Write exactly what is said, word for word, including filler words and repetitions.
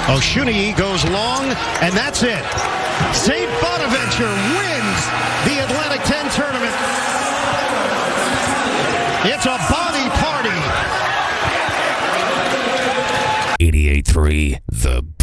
Oshuni goes long, and that's it. Saint Bonaventure wins the Atlantic ten tournament. It's a body party. eighty-eight three, The